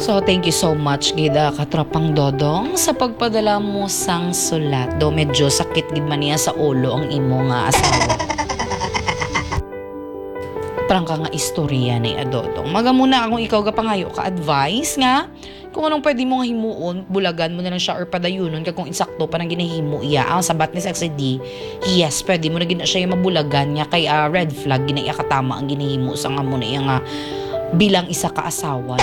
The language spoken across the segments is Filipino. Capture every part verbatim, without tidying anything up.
So, thank you so much, gida katropang Dodong, sa pagpadala mo sang sulat. Do medyo sakit gid man niya sa ulo ang imo nga asawa. Parang ka nga istorya ni Adodong. Magamuna akong ikaw ga pangayo ka advice nga kung anong pwede mo nga himuon, bulagan mo na lang siya or padayunon kag kung insakto pa nang ginahimo iya. Ang sabat ni Sexy D, yes, pwede mo na gina siya yung mabulagan niya kay uh, red flag ginaiya katama ang ginahimo sa nga mo na iya nga bilang isa ka asawa.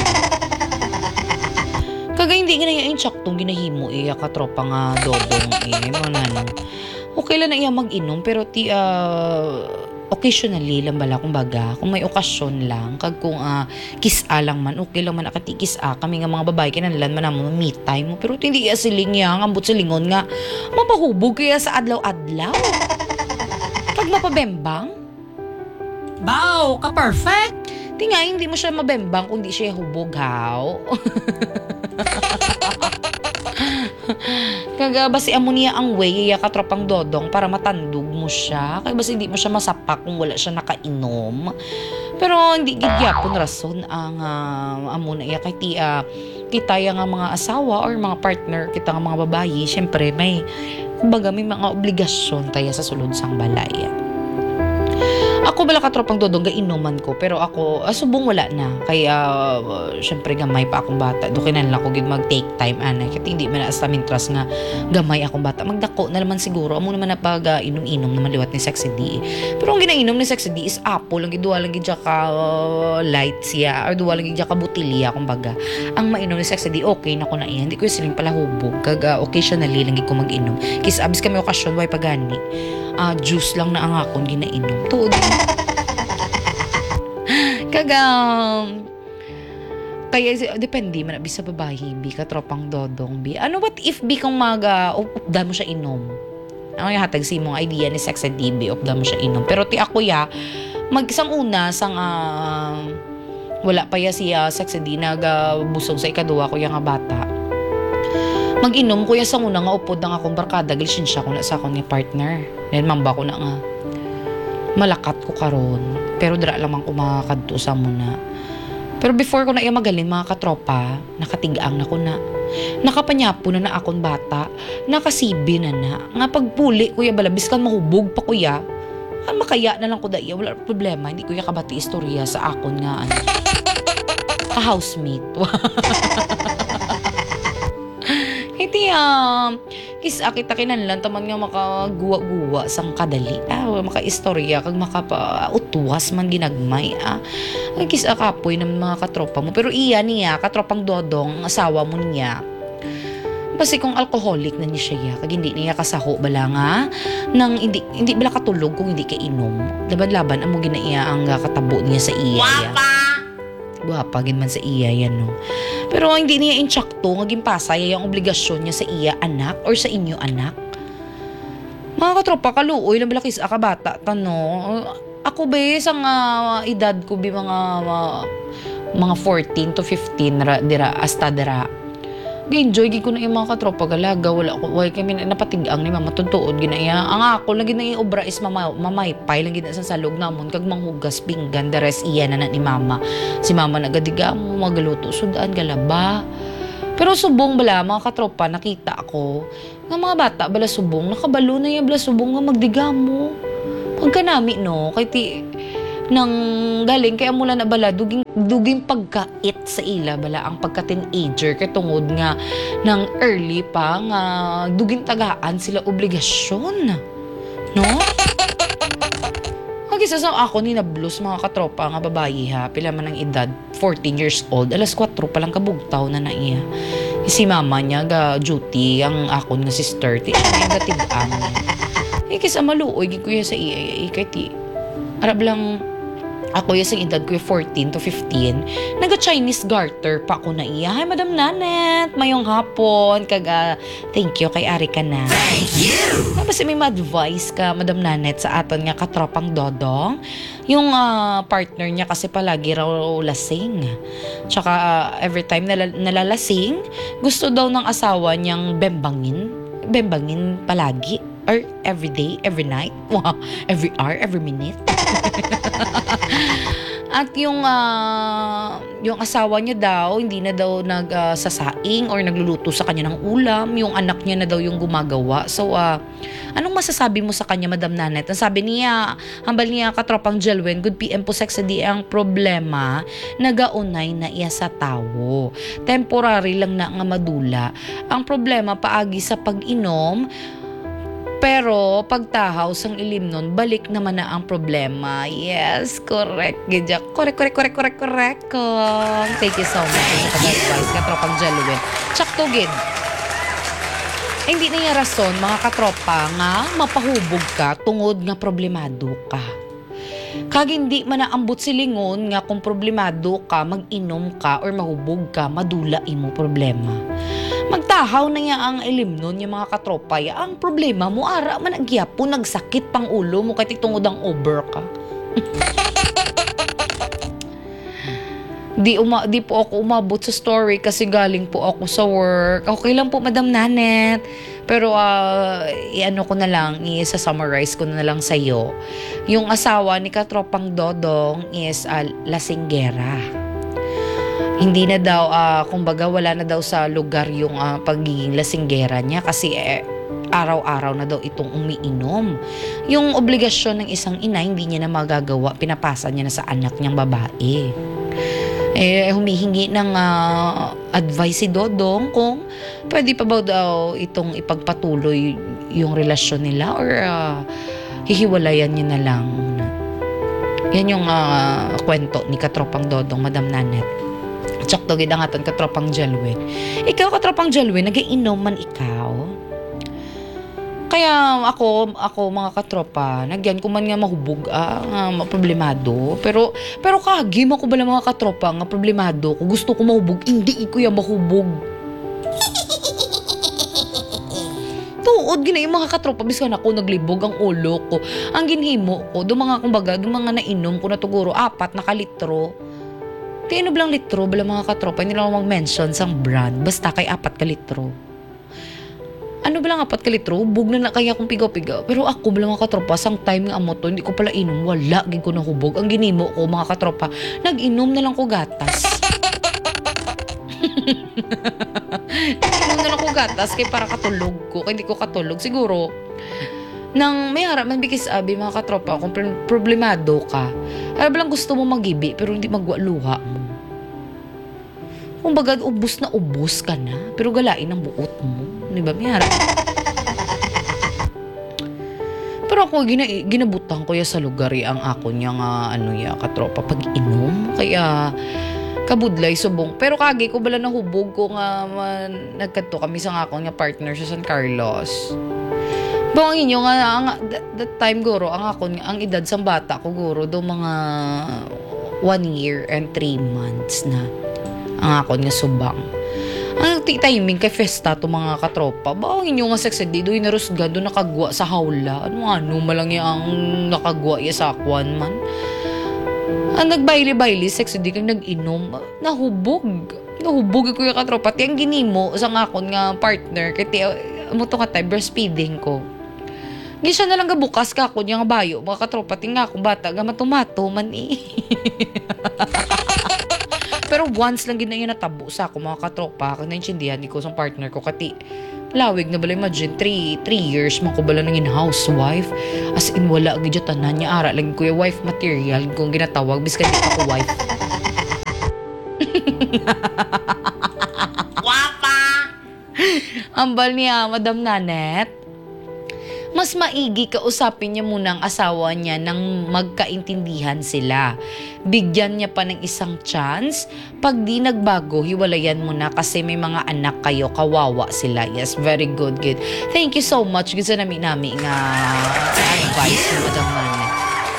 Kaga hindi ginaya yung tsaktong ginahimo iya katropa nga Dodong eh. Mga ano, okay lang na iya mag-inom pero ti uh, occasionally lang bala kung baga kung may okasyon lang kag kung uh, kisa lang man okay lang man akati kisa kami nga mga babae kinahanglan man namo me time mo pero hindi iya siling ya ngambot silingon nga mapahubog kaya sa adlaw-adlaw kag mapabembang Bao, ka perfect. ti nga hindi mo siya mabembang kung di siya hubog haw. Kaga basi amo niya ang way iya katropang Dodong para matandog mo siya kay basi hindi mo siya masapak kung wala siya nakainom pero hindi gid gyapon rason ang uh, amo na iya kay ti uh, kita ya nga mga asawa or mga partner kita nga mga babayi syempre may kumbaga may mga obligasyon taya sa sulod sang balay. Ako bala katropang Dodong ga inuman ko pero ako ah, subong wala na kaya uh, syempre gamay pa akong bata do kinahanglan ko gid mag take time ana kaya hindi man as mintras nga gamay akong bata magdako na naman siguro amo naman na pag uh, inom-inom naman liwat ni Sexy D pero ang ginainom ni Sexy D is apple lang gid duwa lang gid ka uh, light siya or duwa lang gid ka butilya kumbaga ang mainom ni Sexy D okay na ko na iya hindi ko siling pala hubog kag uh, occasionally lang gid ko mag-inom kis abis kami okasyon way pagani uh, juice lang na ang akon ginainom tuod kaga kaya depende man abi sa babae bi katropang Dodong bi ano what if bi kung maga upda mo siya inom ang hatag si mong idea ni Sexy D bi upda mo siya inom pero ti ako ya mag-isang una sang uh, wala pa ya siya Sexy D nagabusog sa ikaduha ko ya nga bata mag-inom ko ya sang una nga upod nga akong barkada gising siya ko na sa akong partner then mamba ko na nga malakat ko karon pero dira lamang ko makakadto sa muna pero before ko na iya magalin mga katropa nakatigaang na ko na nakapanyapo na na akong bata nakasibi na na nga pagpuli kuya balabis kan mahubog pa kuya ah, makaya na lang ko da iya wala problema hindi kuya kabati istorya sa akon nga ano ka housemate iti um, kis akita kinanlan taman nga makaguwa-guwa sang kadali ah makaistorya kag makapautuwas man ginagmay ah kis akapoy ng mga katropa mo pero iya niya katropang Dodong asawa mo niya basi kung alcoholic na ni siya kag hindi niya kasaho bala nga nang hindi hindi bala katulog kung hindi kainom laban-laban amo ginaiya ang uh, katabo niya sa iya guwapa gin man sa iya yan no pero hindi niya intsakto nga gimpasay yung obligasyon niya sa iya anak or sa inyo anak mga katropa kaluoy lang balakis aka bata tano ako ba sa nga edad ko bi mga uh, mga fourteen to fifteen ra, dira hasta dira gi-enjoy gi ko na yung mga katropa galaga wala ko way kami napatigang ni mama tutuod ginaya ang ako lagi na yung obra is mama mamaypay lagi na sa salog namon kag manghugas pinggan the rest iya na, na ni mama si mama nagadiga mo magaluto sudan galaba pero subong bala mga katropa nakita ako nga mga bata bala subong nakabalo na yung bala subong nga magdiga mo pagkanami no kay ti nang galing kaya mula na bala duging duging pagkait sa ila bala ang pagka-teenager kay tungod nga nang early pa nga duging tagaan sila obligasyon no kagisa sa ako ni na blues mga katropa nga babayi ha pila man ang edad fourteen years old alas four pa lang kabugtaw na na iya si mama niya ga duty ang akon nga sister ti siya nga tigaan eh kisa maluoy gi kuya sa iya kay ti arab lang ako yung edad ko yung fourteen to fifteen naga-Chinese garter pa ako na iya hi Madam Nanet mayong hapon kag uh, thank you kay ari ka na Thank you. tapos may ma-advise ka Madam Nanet sa aton nga katropang Dodong yung uh, partner niya kasi palagi raw lasing tsaka uh, every time nala- nalalasing gusto daw ng asawa niyang bembangin bembangin palagi or every day, every night, wow, every hour, every minute. At yung ah, yung asawa niya daw hindi na daw nagsasaing or nagluluto sa kanya ng ulam, yung anak niya na daw yung gumagawa. So ah, anong masasabi mo sa kanya, Madam Nanet? Ang sabi niya, hambal niya katropang Jelwen, good P M po sex di ang problema, nagaunay na iya sa tawo. Temporary lang na nga madula. Ang problema paagi sa pag-inom, pero pagtahaw sang ilim nun, balik naman na ang problema. Yes, correct. Gidya. Correct, correct, correct, correct, correct. Kong. Thank you so much sa pag-advise, katropang Jelwen. Tsak to, gid. Hindi na yung rason, mga katropa, nga mapahubog ka tungod nga problemado ka. Kag hindi man naambot silingon nga kung problemado ka, mag-inom ka or mahubog ka, madula imo problema. Magtahaw na niya ang ilim nun yung mga katropa. Ya, ang problema mo, ara man agyapo, nagsakit pang ulo mo kaya tungod ang over ka. Di, uma, di po ako umabot sa story kasi galing po ako sa work. Okay lang po, Madam Nanet. Pero uh, i-ano ko na lang, i-summarize ko na lang sa'yo. Yung asawa ni Katropang Dodong is uh, lasinggera. Hindi na daw, uh, kumbaga wala na daw sa lugar yung uh, pagiging lasinggera niya kasi eh, araw-araw na daw itong umiinom. Yung obligasyon ng isang ina, hindi niya na magagawa, pinapasa niya na sa anak niyang babae. Eh, humihingi ng uh, advice si Dodong kung pwede pa ba daw itong ipagpatuloy yung relasyon nila or uh, hihiwalayan niya na lang. Yan yung uh, kwento ni Katropang Dodong, Madam Nanet. Tsak to, gid ang aton Katropang Jelwen. Ikaw, Katropang Jelwen, nag-iinom man ikaw? Kaya ako, ako mga katropa, nagyan ko man nga mahubog, ah, nga problemado. Pero, pero kagim ako bala mga katropa nga problemado. Kung gusto ko mahubog, hindi ko yung mahubog. Tuod, gina yung mga katropa, biskan ako naglibog ang ulo ko. Ang ginhimo ko, do mga kumbaga, do mga nainom ko na tuguro, apat na kalitro. Kaya lang litro, bala mga katropa, hindi lang mag-mention sang brand, basta kay apat ka litro. Ano ba lang apat ka litro? Bug na na kaya kong pigaw-pigaw. Pero ako ba lang mga katropa, sang time nga amo to, hindi ko pala inom, wala, gig ko nahubog. Ang ginimo ko, mga katropa, nag-inom na lang ko gatas. Nag-inom na lang ko gatas, kaya para katulog ko, kaya hindi ko katulog. Siguro, nang may harap man bigis abi mga katropa, kung problemado ka, alam ba lang gusto mo magibi, pero hindi magwaluha mo. Kung baga, ubus na ubus ka na, pero galain ang buot mo. Di ba, may harap? Pero ako, gina, ginabutang ko ya sa lugar ya, ang ako niya nga, ano ya, katropa, pag-inom. Kaya, kabudlay, subong. Pero kagi ko bala nahubog ko nga, man, nagkadto kami sa nga ako nga partner sa San Carlos. Bawang inyo nga, ang, that, that time guro, ang ako, ang edad sa bata ko guro, do mga one year and three months na. Ang ako nga subang. Ang timing kay festa to mga katropa. Bawang inyo nga sex edi, doon narusgan, doon nakagwa sa hawla. Ano ano, malang ang nakagwa ya sa akwan man. Ang nagbaili-baili, sex edi, kang nag-inom, nahubog. Nahubog ko yung katropa. Ti ang ginimo sa nga akon nga partner, kaya ti, mo to nga tayo, breastfeeding ko. Hindi siya nalang gabukas ka ako niya nga bayo. Mga katropa, ti nga akong bata, ga matumato man eh. Pero once lang gina yun natabo sa ako mga katropa, kung naintindihan ko sa partner ko, kati lawig na bala, imagine, three years man ko bala nangin housewife. As in, wala agad yung tanan niya, ara lang ko yung wife material, kung ginatawag, bis ka di ako wife. Wapa! Ambal niya, Madam Nanet. Mas maigi kausapin niya muna ang asawa niya nang magkaintindihan sila. Bigyan niya pa ng isang chance. Pag di nagbago, hiwalayan mo na kasi may mga anak kayo, kawawa sila. Yes, very good, good. Thank you so much. Gusto namin namin nga advice ni Madam Nanet.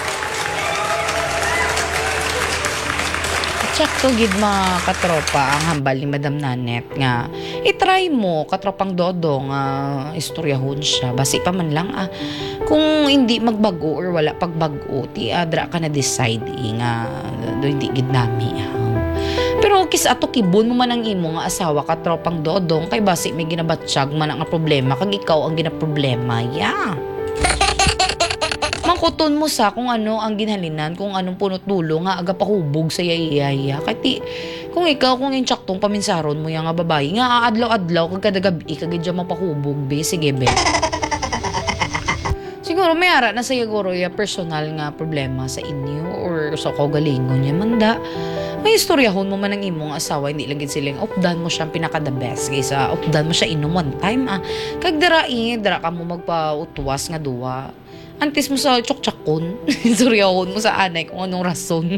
Check to gid mga katropa ang hambal ni Madam Nanet nga i-try mo katropang Dodong uh, istoryahon siya basi pa man lang ah, kung hindi magbago or wala pagbago ti adra ka na decide eh, nga do hindi gid nami ah. Pero kis ato kibon mo man ang imo nga asawa katropang Dodong kay basi may ginabatsyag man ang problema kag ikaw ang ginaproblema ya. Mangko Makuton mo sa kung ano ang ginhalinan, kung anong punot dulo nga aga pahubog sa yayaya. Kati kung ikaw kung insaktong paminsaron mo yang nga babae nga adlaw-adlaw kag kada gabi kag dyan mapahubog be sige be. Siguro may ara na sa siguro ya personal nga problema sa inyo or sa kaugalingon niya manda. May istoryahon mo man ang imong asawa hindi lang gid silang opdan mo siyang pinaka the best kaysa opdan mo siya inom one time ah. Kag dara eh, dara ka mo magpautwas nga duwa. Antes mo sa tsuktsak-kon. Istoryahon mo sa anay kung anong rason.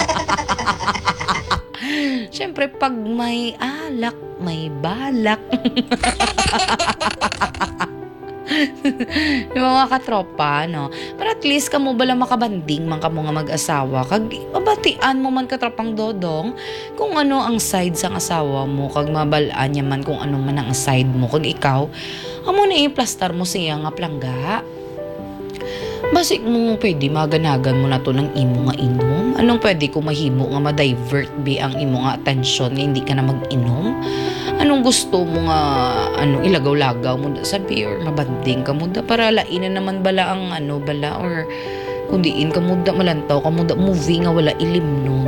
Siyempre pag may alak, may balak. Yung mga katropa, no? Pero at least kamo bala makabanding man kamo nga mag-asawa. Kag mabatian mo man katropang dodong kung ano ang side sang asawa mo. Kag mabalaan niya man kung ano man ang side mo. Kag ikaw, amo na i-plastar mo siya nga plangga. Basik mo pwede maganagan mo na to ng imo nga inom. Anong pwede kung mahimo nga ma-divert be ang imo nga atensyon nga hindi ka na mag-inom? Anong gusto mo nga ano ilagaw-lagaw mo da sabi or mabanding ka mo da para lainan naman bala ang ano bala or kundiin ka mo da malantaw ka mo da movie nga wala ilim nun.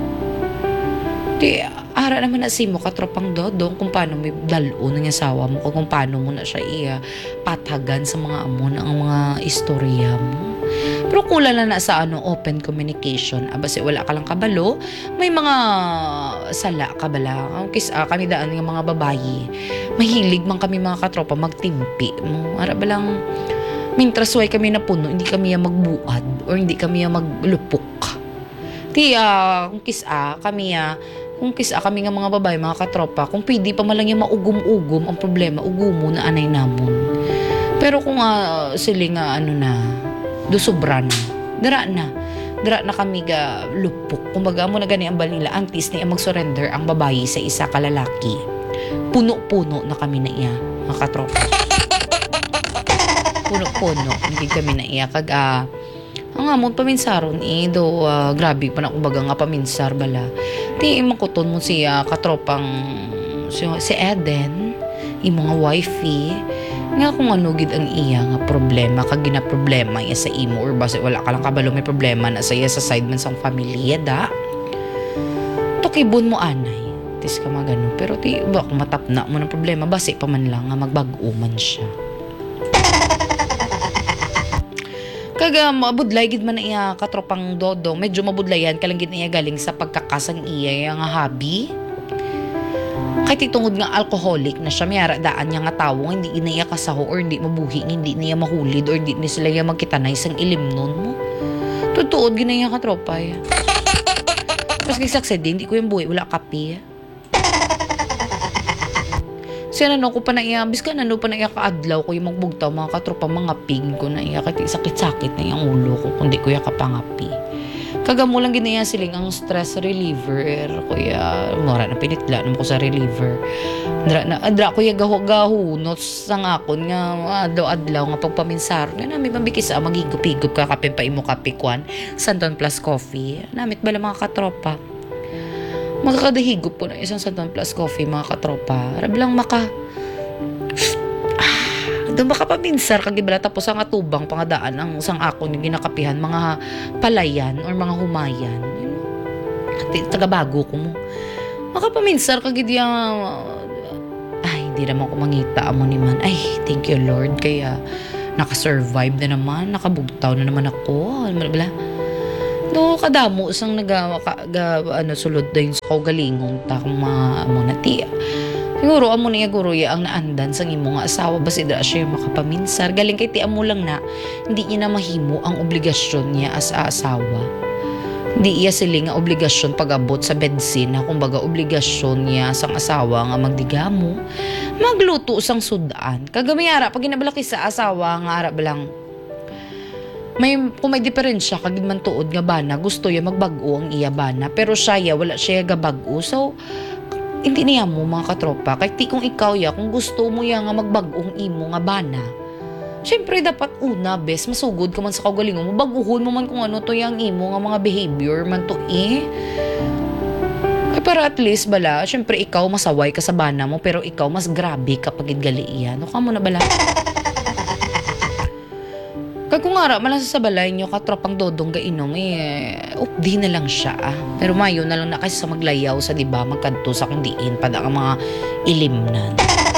Di ara naman na si mo katropang dodong kung paano may dalo ng asawa mo kung paano mo na siya iya patagan sa mga amon ang mga istorya mo. Pero kula na na sa ano open communication. Abase wala ka lang kabalo, may mga sala ka bala. Kis ah, kami daan ng mga babayi. Mahilig man kami mga katropa magtimpi. Mo ara ba lang mintras way kami napuno, hindi kami magbuad or hindi kami maglupok. Ti uh, kung kis ah, kami ah, kung kisa kami nga mga babae, mga katropa, kung pwede pa malang yung maugum-ugum, ang problema, ugumo na anay namon. Pero kung uh, sila nga ano na, do sobra na, dara na, dara na kami ga lupok. Kumbaga mo na gani ang balila, antis na mag-surrender ang babae sa isa kalalaki. Puno-puno na kami na iya, mga katropa. Puno-puno, hindi kami na iya. Kag, ah, ang amon paminsaron eh, do uh, grabe pa na kumbaga nga paminsar bala. Di makuton mo siya katropang si, si Eden, imo nga wifey, nga kung ano gid ang iya nga problema kag gina problema iya sa imo or base wala ka lang kabalo may problema na sa iya sa side man sang pamilya da. Tukibon mo anay. Tis ka magano pero ti ba kung matapna mo ng problema base pa man lang nga magbag-o man siya. Kaga mabudlay gid man na iya katropang dodong, medyo mabudlayan ka lang gid niya galing sa pagkakasang iya nga hobby. Kay titungod nga alcoholic na siya, mayara daan niya nga tawo hindi niya kasaho or hindi mabuhi, hindi niya mahulid or hindi ni sila ya magkitanay sang ilimnon mo. Tutuod gid na iya katropa ya. Mas kay saksedi, hindi ko yung buhi wala kape. Siya na no ko pa na iya, biska na no pa na iya kaadlaw ko yung magbugtaw mga katropa mga ping ko na iya kati sakit-sakit na iyang ulo ko kundi ko ya kapangapi. Kagamo lang ginaya siling ang stress reliever kuya mura na pinitla naman ko sa reliever. Dra na adra ko ya gaho-gahunot sang akon nga adlaw-adlaw nga pagpaminsar nga nami mabikis ah magigop-higop ka kape pa imo kape kwan Santon Plus Coffee. Namit bala mga katropa. Magkakadahigop po na isang Santon Plus Coffee mga katropa. Rab lang maka ah, doon makapabinsar kagibala tapos ang atubang pangadaan ang sang akon yung ginakapihan mga palayan or mga humayan. At tagabago ko mo. Makapaminsar kagidya ay hindi naman ko mangita mo ni man. Ay thank you Lord kaya nakasurvive na naman, nakabugtaw na naman ako. Ano bala? Do kadamo sang naga ga, ano sulod dayon sa kaugalingon ta kung mga amo na tiya. Siguro amo niya guro ya ang naandan sang imo nga asawa basi dra siya makapaminsar galing kay ti amo lang na hindi niya na mahimo ang obligasyon niya as asawa. Hindi iya sila nga obligasyon pag-abot sa bedsin na kumbaga obligasyon niya sang asawa nga magdigamo, magluto sang sudan. Kagamiyara pag ginabalaki sa asawa nga ara lang may kung may diferensya kagid man tuod nga bana gusto ya magbag-o ang iya bana pero siya ya wala siya gabag-o so hindi niya mo mga katropa kay ti kung ikaw ya kung gusto mo ya nga magbag-ong imo nga bana syempre dapat una bes masugod ka man sa kaugalingon mo baguhon mo man kung ano to yang imo nga mga behavior man to eh ay para at least bala syempre ikaw masaway ka sa bana mo pero ikaw mas grabe kapag gali iya no kamo na bala. Kag kung nga ra malang sa balay nyo katropang dodong gainom eh updi na lang siya ah. Pero mayo na lang na kasi sa maglayaw sa diba magkanto sa kindiin pada ang mga ilimnan.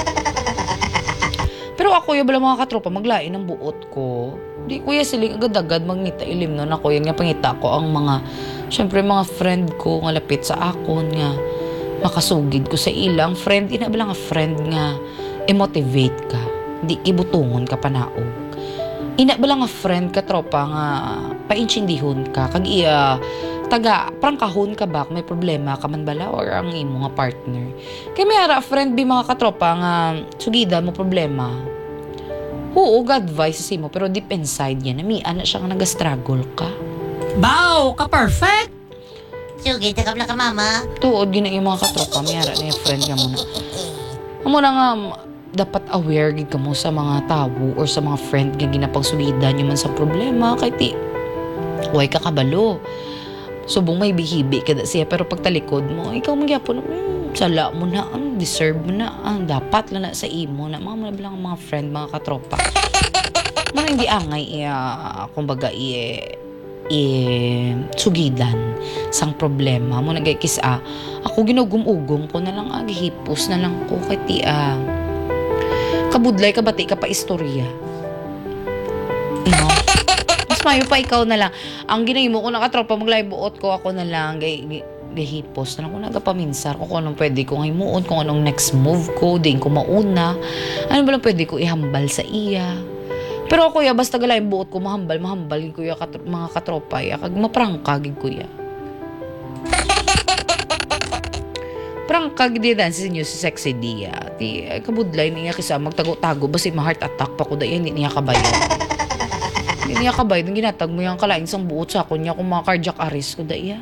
Pero ako yung bala mga katropa maglain ng buot ko. Di kuya siling agad-agad magnita ilimnon ako yan nga pangita ko ang mga syempre mga friend ko nga lapit sa akon nga makasugid ko sa ilang friend ina bala nga friend nga i-motivate ka. Di kibutungon ka panaog. Ina bala nga friend ka tropa nga paintsindihon ka kag iya taga prangkahon ka ba may problema ka man bala or ang imo nga partner. Kay may ara friend bi mga katropa nga sugida mo problema. Oo, advice sa mo pero deep inside yan nami ana siya nga nagastruggle ka. Bao, ka-perfect! Sugid ka ka mama. Tuod gina yung mga katropa may ara na yung friend nga muna. Amo na nga dapat aware gid ka mo sa mga tawo or sa mga friend nga ginapagsugidan nyo man sa problema kay ti way ka kabalo subong may bihibi kada siya pero pagtalikod mo ikaw magyapon hmm, sala mo na ang deserve mo na ang dapat lang na sa imo na mga mga bilang mga friend mga katropa mo hindi angay iya kumbaga iya i sugidan sang problema mo nagay-kis ah ako ginugum-ugom ko na lang ah gihipos na lang ko kay ti ah kabudlay ka bati ka pa istorya. No? Mas mayo pa ikaw na lang. Ang ginahimo ko nakatropa maglay buot ko ako na lang gay gahipos na lang ko nagapaminsar ko kung anong pwede ko ngayon kung anong next move ko din ko mauna ano ba lang pwede ko ihambal sa iya pero ako ya basta galay buot ko mahambal mahambal gid ko ya katro, mga katropa ya kag maprangka gid ko ya prangka gid dan sa inyo si sexy dia ti kabudlay niya kisa magtago-tago basi ma-heart attack pa ko dayon hindi niya kabayan hindi niya kabayan ginatag mo yang kalain sang buot sa akon niya kung mga cardiac arrest ko daya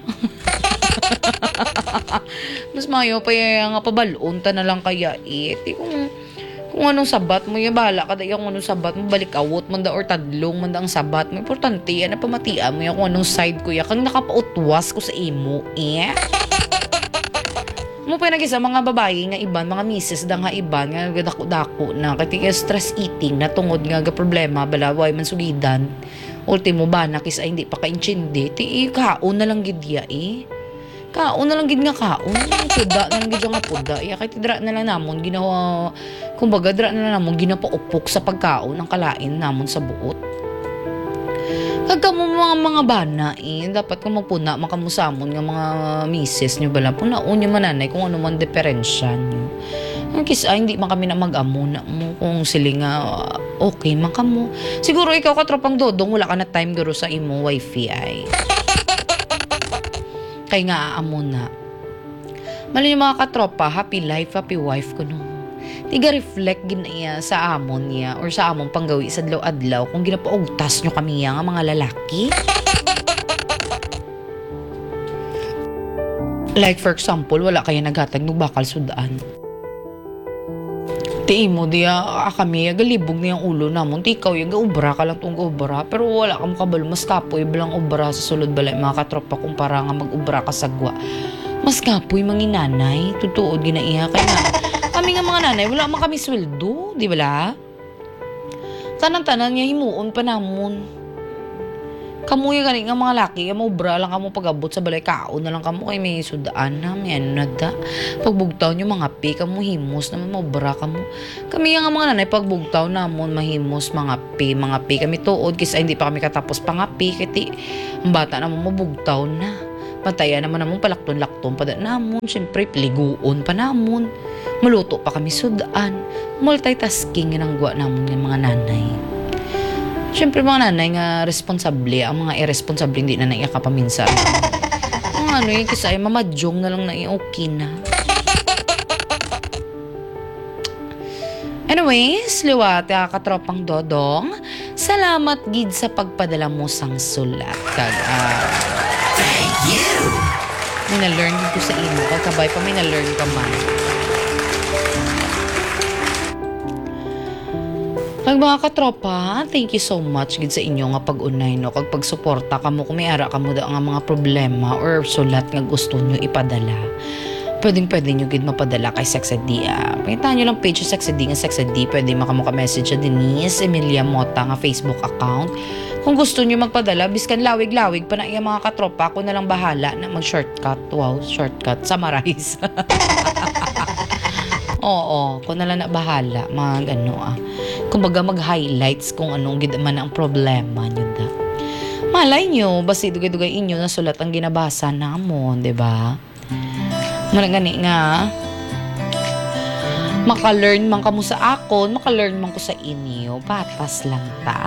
mas mayo pa yung nga pabalon ta na lang kaya it eh, kung kung anong sabat mo yung bala ka daya kung anong sabat mo balik awot man da or tadlong man da ang sabat mo importante yan na pamatian mo yung kung anong side ko ya kang nakapautwas ko sa imo eh mo pa naging sa mga babae nga iban, mga misis da nga iban nga dako-dako na kaya stress eating na tungod nga ga problema balaway man sugidan ultimo ba nakis ay hindi pa kainchindi ti eh, kaon na lang gid ya eh kaon na lang gid nga kaon puda na lang gid nga puda ya kay tidra na lang namon ginawa kumbaga dra na lang namon ginapaupok sa pagkaon ng kalain namon sa buot kagka mo mga mga bana eh, dapat kung magpuna makamusamon nga mga misis nyo bala punaon nyo mananay kung ano man diferensya nyo ang kisa hindi man kami na mag-amo na mo kung sili nga okay man ka mo siguro ikaw katropang dodong wala ka na time garo sa imo wifi ay kay nga aamo na mali yung mga katropa happy life happy wife ko no tiga reflect gin iya sa amon niya or sa among panggawi sa adlaw-adlaw kung ginapaugtas nyo kami nga mga lalaki. Like for example, wala kayo naghatag ng bakal sudaan. Ti mo diya ah, kami galibog na yung ulo namon ti ikaw yung gaubra ka lang tong gaubra pero wala ka makabalo mas kapoy bilang ubra sa sulod balay mga katropa kumpara nga mag-ubra ka sagwa. Mas kapoy manginanay tutuod ginaiha kay nga kami nga mga nanay, wala man kami sweldo, di ba la? Tanan-tanan niya himuon pa namon. Kamu yung galing nga mga laki, yung maubra lang kamo pag-abot sa balay kaon na lang kamo kay may sudaan na, may ano na da. Pagbugtaw nyo mga pi, kamu himos naman maubra kamo. Kami nga mga nanay, pagbugtaw namon mahimos mga pi, mga pi. Kami tuod, kasi hindi pa kami katapos pa nga pi, kati ang bata naman mabugtaw na. Pantaya naman namon palakton-lakton pa da namon, syempre pliguon pa namon. Maluto pa kami sudaan. Multitasking ng guwa namon ng mga nanay. Siyempre mga nanay nga responsable, ang mga irresponsable hindi na naiakapaminsan. Ang ano yung kisa ay mamadyong na lang na okay na. Anyways, liwat katropang dodong, salamat gid sa pagpadala mo sang sulat. Kag, uh, Thank you! may na-learn ko sa imo. Kagkabay pa may na-learn ka man. Kag mga katropa, thank you so much gid sa inyo nga pag-unay no kag pagsuporta kamo kung may ara kamo da nga mga problema or sulat nga gusto nyo ipadala. pwedeng pwede nyo gid mapadala kay Sexedy. Ah. Pakitahan nyo lang page sa Sexedy nga Sexedy. Pwede makamuka message sa Denise Emilia Mota nga Facebook account. Kung gusto nyo magpadala, biskan lawig-lawig pa na iya mga katropa, ako na lang bahala na mag-shortcut. Wow, shortcut. Summarize. Oo, ako na lang na bahala. Mag ano ah. Kumbaga mag-highlights kung anong gid man ang problema nyo da. Malay nyo, basi dugay-dugay inyo na sulat ang ginabasa namon, di ba? Muna gani nga, maka-learn man kamo sa akon, maka-learn man ko sa inyo, patas lang ta.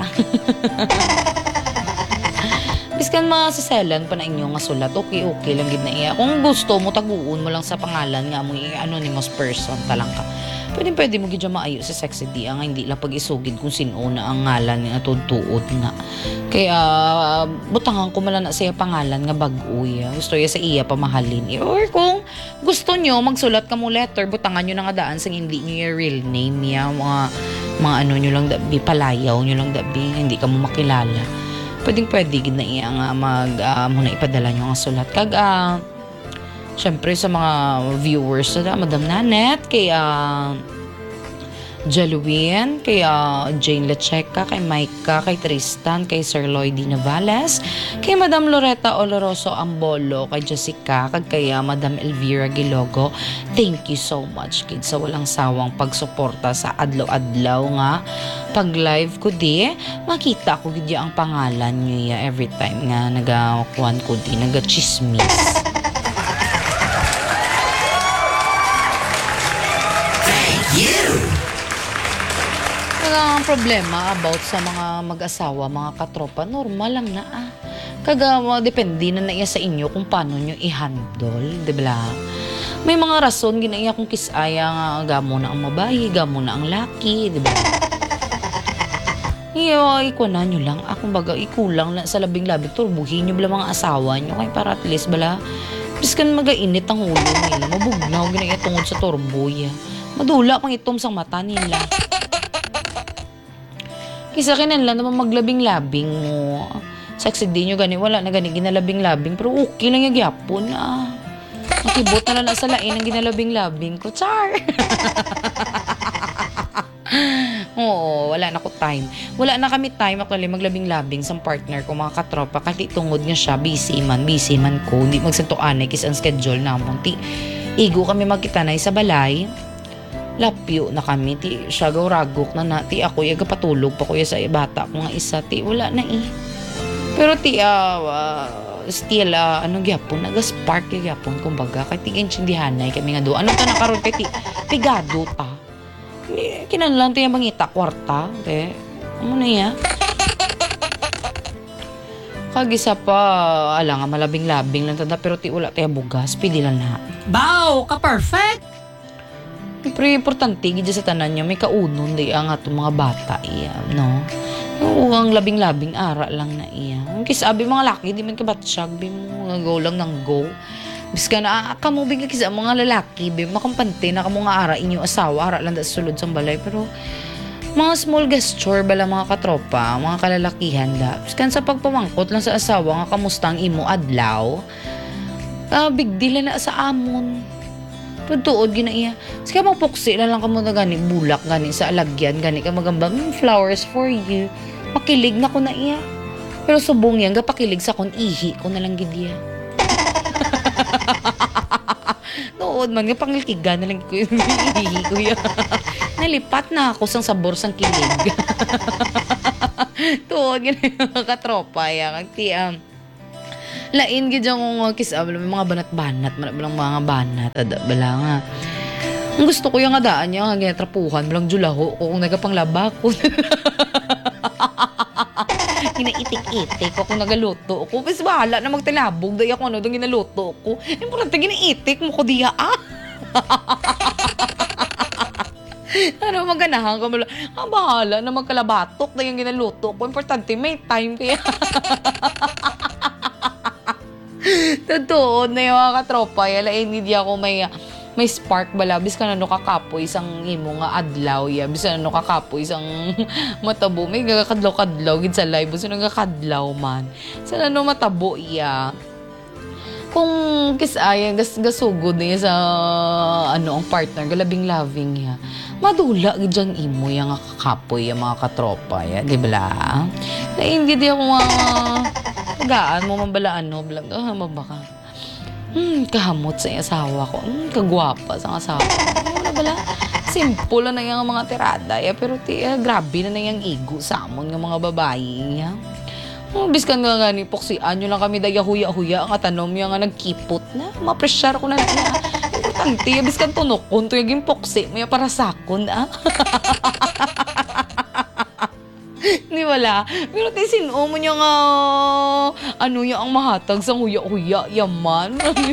Biskan masaselan pa na inyo nga sulat, okay-okay lang gid na iya. Kung gusto mo, taguon mo lang sa pangalan nga mo, anonymous person talang ka. Pwede pwede mo gid maayo sa Sexedy nga hindi lang pag-isugid kung sino na ang ngalan nga tutuod na. Kaya uh, butangan ko mala na siya pangalan nga bag-uy. Gusto iya sa iya pamahalin. Or kung gusto nyo magsulat ka mo letter, butangan nyo na nga daan sa hindi nyo yung real name ya, mga mga ano nyo lang dabi, palayaw nyo lang dabi, hindi ka mo makilala. Pwedeng pwede gid na iya nga mag uh, muna ipadala nyo nga sulat. Kag uh, syempre sa mga viewers na Madam Nanette, kay uh, Jaluin, kay uh, Jane Lecheca, kay Micah, kay Tristan, kay Sir Lloyd Navales, kay Madam Loretta Oloroso Ambolo, kay Jessica, kag kay uh, Madam Elvira Gilogo. Thank you so much kid sa walang sawang pagsuporta sa adlaw-adlaw nga pag live ko di. Makita ko gid ang pangalan niyo ya every time nga nagakuan ko di, naga-chismis. Ang problema about sa mga mag-asawa, mga katropa, normal lang na ah. Kaga, depende na na iya sa inyo kung paano nyo i-handle, di ba? May mga rason, ginaiya kung kisaya nga, gamo na ang mabayi, gamo na ang laki, di ba? Iyo, ikuha nyo lang. Akong baga, ikulang na sa labing-labing, turbuhin nyo bala mga asawa nyo, kaya para at least bala, biskan magainit ang ulo nila, mabugnaw, ginaiya tungod sa turboy. Madula pang itom sa mata nila. Kisa kinanlan naman maglabing-labing mo. Sexedy nyo gani, wala na gani ginalabing-labing. Pero okay lang yung gyapon ah. Makibot na lang sa lain ang ginalabing-labing ko. Char! Oo, wala na ko time. Wala na kami time actually maglabing-labing sa partner ko, mga katropa. Kasi tungod nga siya, busy man, busy man ko. Hindi magsantuan eh, kis ang schedule namon. Ti, igo kami magkitanay sa balay. Lapyo na kami, ti siya ragok na na, ti ako yaga patulog pa kuya sa bata ko nga isa, ti wala na eh. Pero ti uh, uh, still uh, anong gyapon, naga-spark yung gyapon kumbaga, kay ti intindihanay kami nga do. Anong ta nakaroon kay ti pigado ta. Kinanlan ti yung mangita kwarta, te. Ano na ya? Kagisa pa, ala nga malabing-labing lang tada, pero ti wala tayo bugas, pili lang na. Bow, ka-perfect! Siyempre, importante, gid sa tanan niya, may kaunon di ang atong mga bata iya, no? Oo, ang labing-labing ara lang na iya. Ang kisabi mga laki, di man kabatsyag, bi mo, go lang ng go. Bis ka na, ah, kamubing ka kisa mga lalaki, bi, makampante na kamo nga ara inyo asawa, ara lang da sulod sa balay, pero mga small gesture bala mga katropa, mga kalalakihan da. Bis ka sa pagpamangkot lang sa asawa, nga kamusta ang imo adlaw, uh, big deal na sa amon. Pagtuod gina iya. Sige mapuksi na lang kamo na gani bulak gani sa alagyan gani ka magamba mm, flowers for you. Makilig na ko na iya. Pero subong yan gapakilig sa kon ihi ko na lang gid iya. Nood man nga pangilkigan na lang ko yung ihi ko ya. Nalipat na ako sang sabor sang kilig. Tuod gina yung katropa ya kag tiyam. Lain gid yung uh, kisab may mga banat-banat man lang mga banat ada bala nga. Ang gusto ko yung nga daan niya nga ginatrapuhan bilang julaho ko kung nagapanglaba ko. Ginaitik-itik ko kung nagaluto ko. Mas bahala na magtalabog dahil ako ano doon ginaluto ko. Importante ginaitik mo ko diya ah. Ano maganahan ka mula. Ah, bahala na magkalabatok dahil yung ginaluto ko. Importante may time kaya. Totoo na yung mga katropa yala hindi ako may may spark bala bis ka na no kakapoy isang imo nga adlaw ya bis na no kakapoy isang matabo may gagakadlaw-kadlaw gid sa live so nagakadlaw man sa no matabo ya kung kisaya gas gasugod niya sa ano ang partner galabing loving niya madula gid jang imo yang kakapoy yung mga katropa ya di ba na hindi di ako uh, gaan mo man bala ano blang ah mabaka hmm kahamot sa iyang asawa ko hmm kagwapa sa asawa ko ano bala simple na yung mga tirada ya pero ti uh, grabe na na yung ego sa amon ng mga babae ya. Oh, biskan nga nga ni Poksian nyo lang kami daya huya-huya ang atanom yung nga nagkipot na. Ma-pressure ko na niya. Importante, biskan tunok kung ito yung Poksi. May para sakon, ah. Di wala. Pero ti sino mo niya nga ano yung ang mahatag sa huya-huya. Yaman.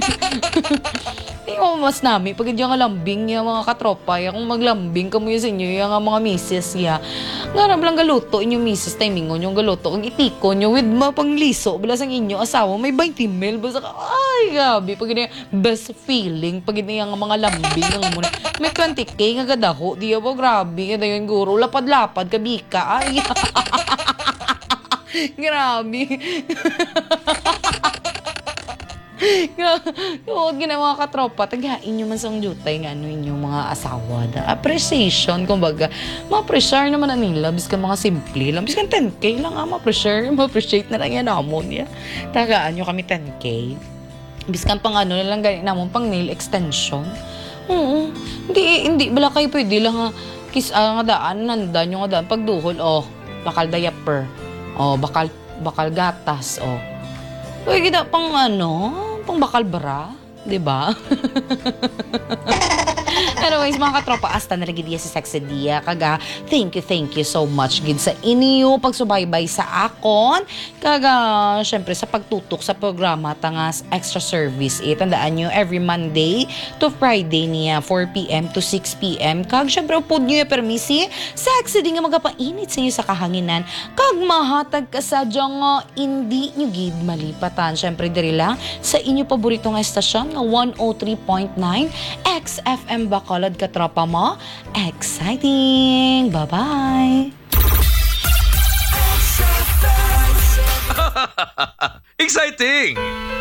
Ikaw mas nami, pag yung nga lambing yung mga katropa, yung kung maglambing ka mo yun sa inyo, yung mga misis ya. Nga na lang galuto, inyong misis, timingon yung galuto, kung itiko nyo with mapangliso, balas ang inyo asawa, may twenty mil, basta ka, ay, gabi, pag yun best feeling, pag yun yung mga lambing, yung muna, may twenty k nga gadaho, di ba, grabe, kada yun guro, lapad-lapad, kabika, ay, grabe. Huwag gina mga katropa, tagain nyo man sa jutay nga ano inyong mga asawa na appreciation, kumbaga ma-appreciate naman na nila biskan mga simple lang, biskan ten k lang ah, ma-appreciate ma-appreciate na lang yan namon ya tagaan nyo kami ten k biskan pang ano na lang ganyan namon pang nail extension oo, hindi, hindi bala kayo pwede lang ha kis uh, nga daan, nandan nyo nga daan pagduhol, oh, bakal diaper oh, bakal, bakal gatas oh, uy, kita pang ano, pang bakal bra, di ba? Anyways, mga katropa, hasta na rin sa Sexy Dia. Kaga, thank you, thank you so much gid sa inyo pagsubaybay sa akon. Kaga, syempre, sa pagtutok sa programa tangas extra service. Eh, tandaan nyo, every Monday to Friday niya, four p.m. to six p.m. Kag, syempre, upod nyo yung permisi. Sexy di nga magapainit sa inyo sa kahanginan. Kag, mahatag ka sa dyang uh, hindi nyo gid malipatan. Syempre, diri lang sa inyo paboritong estasyon na one oh three point nine X F M Bacolod katropa mo. Exciting! Bye-bye! Exciting!